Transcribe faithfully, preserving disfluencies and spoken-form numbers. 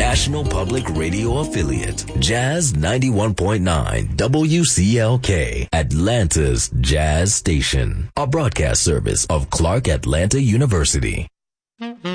national public radio affiliate, Jazz ninety-one point nine W C L K, Atlanta's Jazz Station, a broadcast service of Clark Atlanta University.